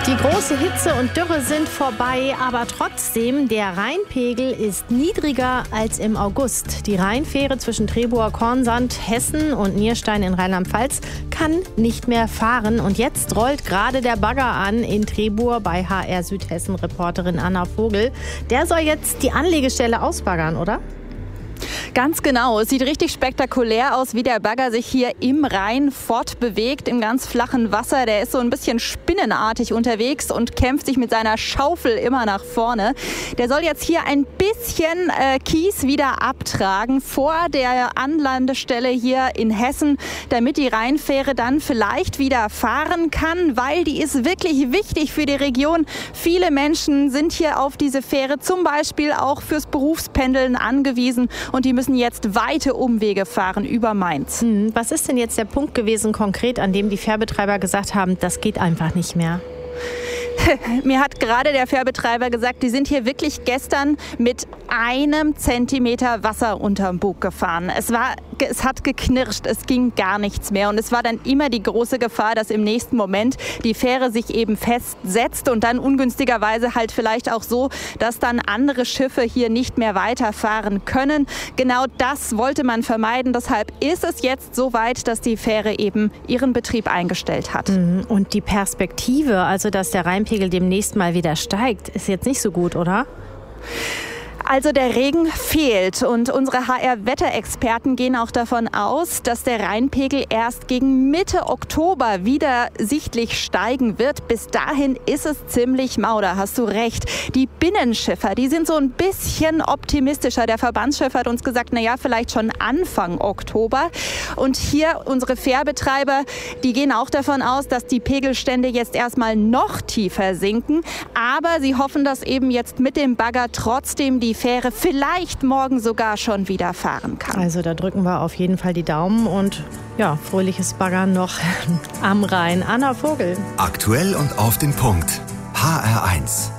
Die große Hitze und Dürre sind vorbei, aber trotzdem, der Rheinpegel ist niedriger als im August. Die Rheinfähre zwischen Trebower-Kornsand, Hessen und Nierstein in Rheinland-Pfalz kann nicht mehr fahren. Und jetzt rollt gerade der Bagger an in Trebower bei HR Südhessen-Reporterin Anna Vogel. Der soll jetzt die Anlegestelle ausbaggern, oder? Ganz genau. Es sieht richtig spektakulär aus, wie der Bagger sich hier im Rhein fortbewegt, im ganz flachen Wasser. Der ist so ein bisschen spinnenartig unterwegs und kämpft sich mit seiner Schaufel immer nach vorne. Der soll jetzt hier ein bisschen Kies wieder abtragen vor der Anlandestelle hier in Hessen, damit die Rheinfähre dann vielleicht wieder fahren kann, weil die ist wirklich wichtig für die Region. Viele Menschen sind hier auf diese Fähre zum Beispiel auch fürs Berufspendeln angewiesen und die müssen jetzt weite Umwege fahren über Mainz. Was ist denn jetzt der Punkt gewesen konkret, an dem die Fährbetreiber gesagt haben, das geht einfach nicht mehr? Mir hat gerade der Fährbetreiber gesagt, die sind hier wirklich gestern mit 1 Zentimeter Wasser unterm Bug gefahren. Es hat geknirscht, es ging gar nichts mehr. Und es war dann immer die große Gefahr, dass im nächsten Moment die Fähre sich eben festsetzt und dann ungünstigerweise halt vielleicht auch so, dass dann andere Schiffe hier nicht mehr weiterfahren können. Genau das wollte man vermeiden. Deshalb ist es jetzt so weit, dass die Fähre eben ihren Betrieb eingestellt hat. Und die Perspektive, also dass der Rheinpegel demnächst mal wieder steigt, ist jetzt nicht so gut, oder? Also der Regen fehlt und unsere HR-Wetterexperten gehen auch davon aus, dass der Rheinpegel erst gegen Mitte Oktober wieder sichtlich steigen wird. Bis dahin ist es ziemlich mau, da hast du recht. Die Binnenschiffer, die sind so ein bisschen optimistischer. Der Verbandschef hat uns gesagt, vielleicht schon Anfang Oktober. Und hier unsere Fährbetreiber, die gehen auch davon aus, dass die Pegelstände jetzt erstmal noch tiefer sinken. Aber sie hoffen, dass eben jetzt mit dem Bagger trotzdem die Fähre vielleicht morgen sogar schon wieder fahren kann. Also da drücken wir auf jeden Fall die Daumen und fröhliches Baggern noch am Rhein. Anna Vogel. Aktuell und auf den Punkt. HR1.